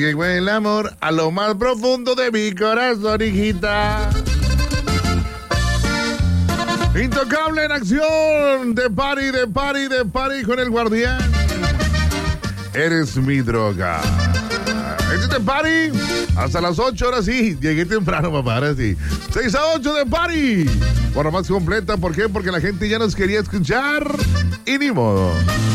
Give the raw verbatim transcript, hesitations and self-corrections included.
Llegó el amor a lo más profundo de mi corazón, hijita. Intocable en acción. De party, de party, de party con el guardián. Eres mi droga. Este es party. Hasta las ocho, ahora sí. Llegué temprano, papá, ahora sí. seis a ocho de party. Por más completa, ¿por qué? Porque la gente ya nos quería escuchar. Y ni modo.